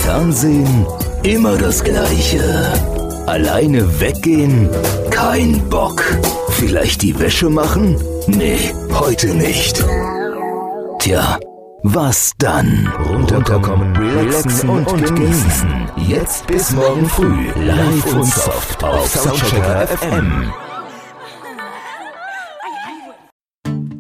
Fernsehen immer das Gleiche. Alleine weggehen? Kein Bock. Vielleicht die Wäsche machen? Nee, heute nicht. Tja, was dann? Runterkommen, relaxen und genießen. Jetzt bis morgen früh. Live und soft auf Soundchecker FM.